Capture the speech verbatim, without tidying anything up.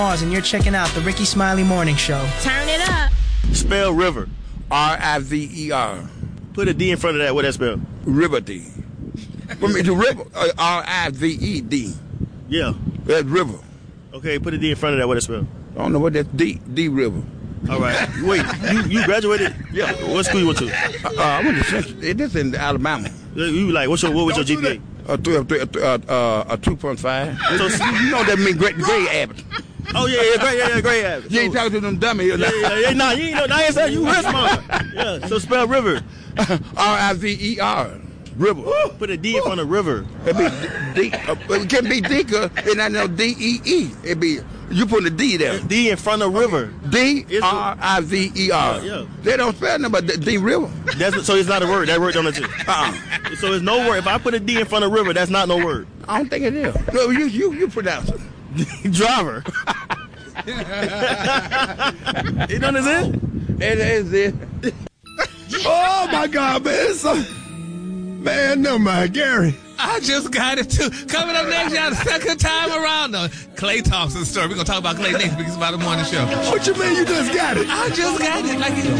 And you're checking out the Ricky Smiley Morning Show. Turn it up. Spell river. R I V E R. Put a D in front of that. What that spell? River D. What mean the river? Uh, R I V E D. Yeah. That's river. Okay, put a D in front of that. What that spell? I don't know what that's D. D river. All right. Wait, you, you graduated? Yeah. What school you went to? Uh, I went to Central. It is in Alabama. You like, what's your, what was your G P A? A three, a, three, a, uh, uh, a two point five. So you know that mean great grade average. Oh yeah, yeah, great, yeah, yeah, great average. You ain't talking to them dummies. Yeah, yeah, yeah, nah, you ain't know. Nah, I ain't saying you real smart. Yeah. So spell river. R I V E R. River. Woo. Put a D in front of river. It be D. Uh, it can be D, cause it not no D E E. It be you put a D there. D in front of river. D R I V E R. Yeah, yeah. They don't spell nothing but D, D river. That's so it's not a word. That word don't exist. Uh-uh. So it's no word. If I put a D in front of river, that's not no word. I don't think it is. No, you you you pronounce it. Driver. It don't exist? It is it. Oh my God, man! So, man, no man, Gary. I just got it too. Coming up next, y'all, the second time around the Klay Thompson story. We're gonna talk about Klay next because it's about the morning show. What you mean you just got it? I just got it. Like.